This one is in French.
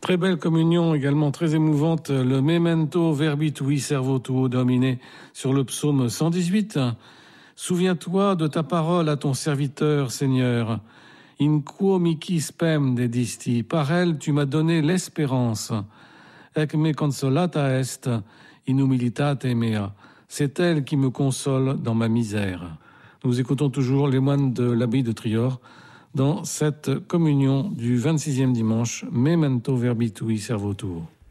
Très belle communion, également très émouvante, le Memento Verbi Tui Servo Tuo Domine sur le psaume 118. Souviens-toi de ta parole à ton serviteur, Seigneur. In quo mihi spem dedisti, par elle tu m'as donné l'espérance. Ec me consolata est in humilitate mea. C'est elle qui me console dans ma misère. Nous écoutons toujours les moines de l'abbaye de Trior dans cette communion du 26e dimanche, Memento Verbi Tui Servo Tuo.